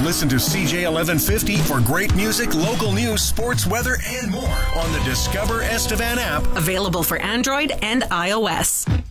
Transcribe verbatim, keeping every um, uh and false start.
listen to C J eleven fifty for great music, local news, sports, weather, and more on the Discover Estevan app. Available for Android and iOS.